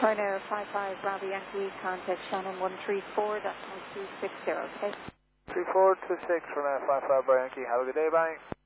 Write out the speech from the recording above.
Corner 55 Bravo Yankee, contact Shannon 134.260, okay? 3426 for now, 55 Bravo Yankee. Have a good day, bye.